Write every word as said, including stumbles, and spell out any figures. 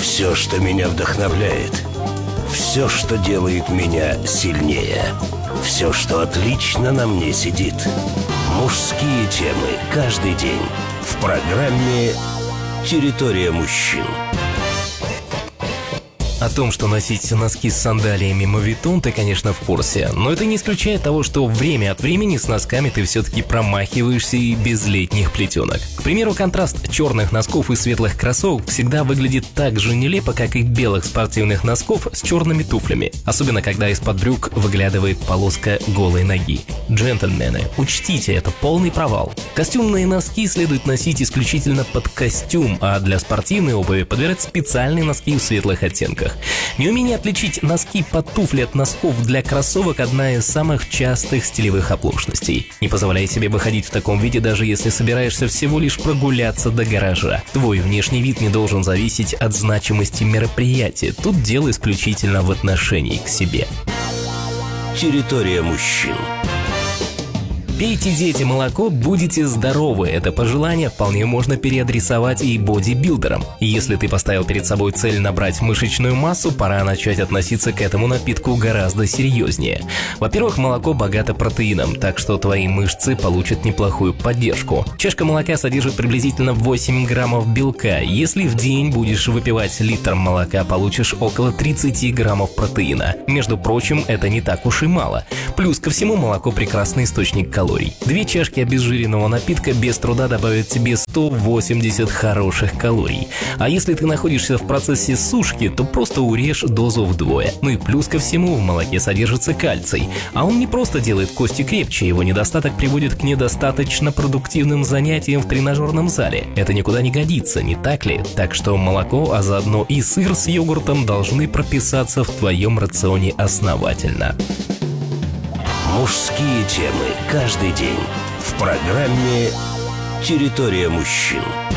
Все, что меня вдохновляет. Все, что делает меня сильнее. Все, что отлично на мне сидит. Мужские темы каждый день в программе «Территория мужчин». О том, что носить носки с сандалиями мовитон, ты, конечно, в курсе. Но это не исключает того, что время от времени с носками ты все-таки промахиваешься и без летних плетенок. К примеру, контраст черных носков и светлых кроссовок всегда выглядит так же нелепо, как и белых спортивных носков с черными туфлями. Особенно, когда из-под брюк выглядывает полоска голой ноги. Джентльмены, учтите, это полный провал. Костюмные носки следует носить исключительно под костюм, а для спортивной обуви подбирать специальные носки в светлых оттенках. Неумение отличить носки под туфли от носков для кроссовок – одна из самых частых стилевых оплошностей. Не позволяй себе выходить в таком виде, даже если собираешься всего лишь прогуляться до гаража. Твой внешний вид не должен зависеть от значимости мероприятия. Тут дело исключительно в отношении к себе. Территория мужчин. Пейте, дети, молоко, будете здоровы. Это пожелание вполне можно переадресовать и бодибилдерам. Если ты поставил перед собой цель набрать мышечную массу, пора начать относиться к этому напитку гораздо серьезнее. Во-первых, молоко богато протеином, так что твои мышцы получат неплохую поддержку. Чашка молока содержит приблизительно восемь граммов белка. Если в день будешь выпивать литр молока, получишь около тридцать граммов протеина. Между прочим, это не так уж и мало. Плюс ко всему, молоко прекрасный источник калорий. Две чашки обезжиренного напитка без труда добавят тебе сто восемьдесят хороших калорий. А если ты находишься в процессе сушки, то просто урежь дозу вдвое. Ну и плюс ко всему, в молоке содержится кальций. А он не просто делает кости крепче, его недостаток приводит к недостаточно продуктивным занятиям в тренажерном зале. Это никуда не годится, не так ли? Так что молоко, а заодно и сыр с йогуртом должны прописаться в твоем рационе основательно. Мужские темы каждый день в программе «Территория мужчин».